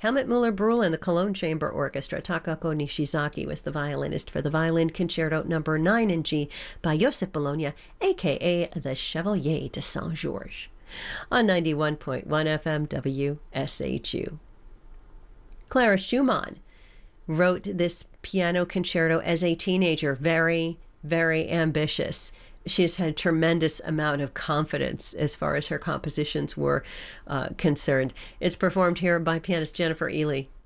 Helmut Muller-Brühl and the Cologne Chamber Orchestra. Takako Nishizaki was the violinist for the Violin Concerto No. 9 in G by Joseph Bologna, a.k.a. the Chevalier de Saint-Georges, on 91.1 FM WSHU. Clara Schumann wrote this piano concerto as a teenager, very, very ambitious. She has had a tremendous amount of confidence as far as her compositions were concerned. It's performed here by pianist Jennifer Ely